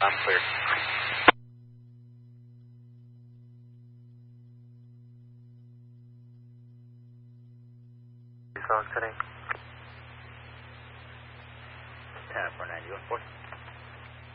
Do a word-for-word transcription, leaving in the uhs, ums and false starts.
I'm clear. Song today. ten four ninety, one four.